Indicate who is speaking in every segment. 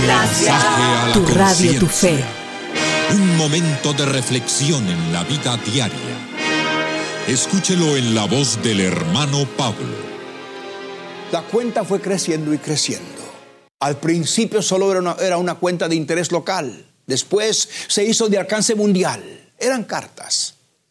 Speaker 1: Gracia.
Speaker 2: Tu radio, tu fe.
Speaker 1: Un momento de reflexión en la vida diaria. Escúchelo en la voz del hermano Pablo.
Speaker 3: La cuenta fue creciendo y creciendo. Al principio solo era una cuenta de interés local. Después se hizo de alcance mundial. Eran cartas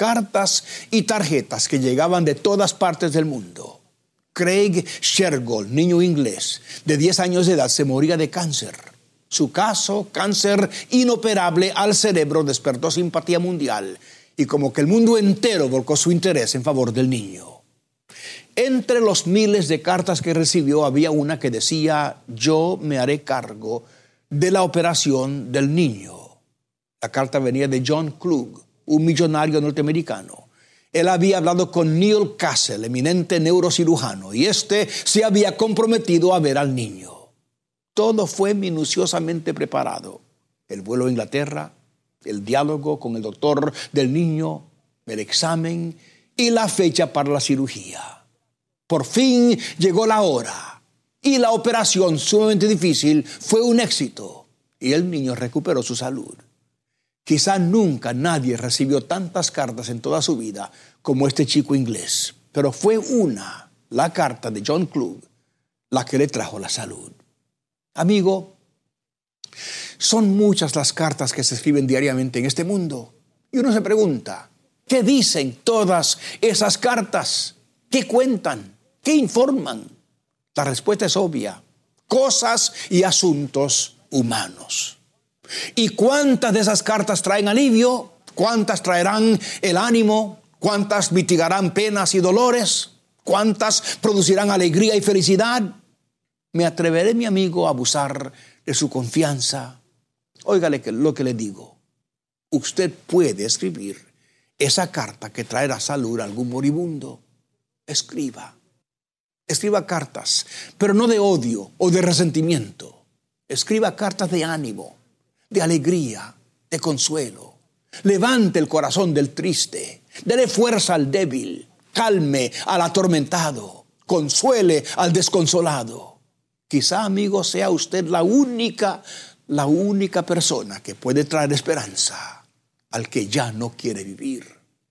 Speaker 3: y tarjetas que llegaban de todas partes del mundo. Craig Shergold, niño inglés de 10 años de edad, se moría de cáncer. Su caso, cáncer inoperable al cerebro, despertó simpatía mundial y como que el mundo entero volcó su interés en favor del niño. Entre los miles de cartas que recibió había una que decía: yo me haré cargo de la operación del niño. La carta venía de John Klug, un millonario norteamericano. Él había hablado con Neil Cassel, eminente neurocirujano, y se había comprometido a ver al niño. Todo fue minuciosamente preparado. El vuelo a Inglaterra, el diálogo con el doctor del niño, el examen y la fecha para la cirugía. Por fin llegó la hora y la operación, sumamente difícil, fue un éxito y el niño recuperó su salud. Quizá nunca nadie recibió tantas cartas en toda su vida como este chico inglés, pero fue la carta de John Klug, la que le trajo la salud. Amigo, son muchas las cartas que se escriben diariamente en este mundo y uno se pregunta, ¿qué dicen todas esas cartas? ¿Qué cuentan? ¿Qué informan? La respuesta es obvia: cosas y asuntos humanos. ¿Y cuántas de esas cartas traen alivio? ¿Cuántas traerán el ánimo? ¿Cuántas mitigarán penas y dolores? ¿Cuántas producirán alegría y felicidad? ¿Me atreveré, mi amigo, a abusar de su confianza? Óigale lo que le digo. Usted puede escribir esa carta que traerá salud a algún moribundo. Escriba cartas, pero no de odio o de resentimiento. Escriba cartas de ánimo, de alegría, de consuelo. Levante el corazón del triste, dele fuerza al débil, calme al atormentado, consuele al desconsolado. Quizá, amigo, sea usted la única persona que puede traer esperanza al que ya no quiere vivir.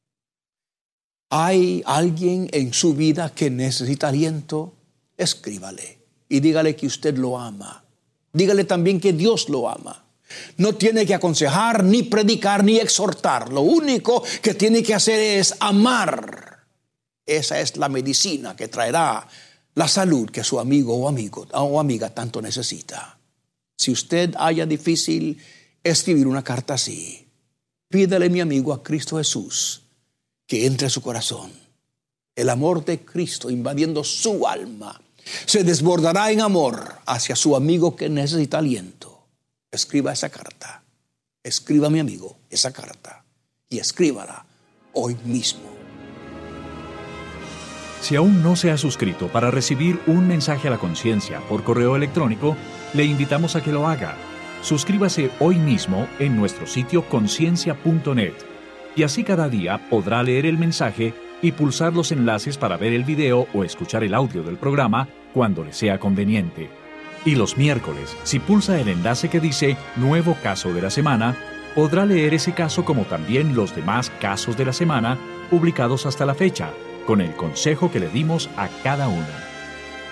Speaker 3: ¿Hay alguien en su vida que necesita aliento? Escríbale y dígale que usted lo ama. Dígale también que Dios lo ama. No tiene que aconsejar, ni predicar, ni exhortar. Lo único que tiene que hacer es amar. Esa es la medicina que traerá la salud que su amigo o amiga tanto necesita. Si usted halla difícil escribir una carta así, pídale, mi amigo, a Cristo Jesús que entre a su corazón. El amor de Cristo invadiendo su alma se desbordará en amor hacia su amigo que necesita aliento. Escriba esa carta. Escriba, mi amigo, esa carta y escríbala hoy mismo.
Speaker 4: Si aún no se ha suscrito para recibir un mensaje a la conciencia por correo electrónico, le invitamos a que lo haga. Suscríbase hoy mismo en nuestro sitio conciencia.net y así cada día podrá leer el mensaje y pulsar los enlaces para ver el video o escuchar el audio del programa cuando le sea conveniente. Y los miércoles, si pulsa el enlace que dice Nuevo Caso de la Semana, podrá leer ese caso como también los demás casos de la semana publicados hasta la fecha, con el consejo que le dimos a cada uno.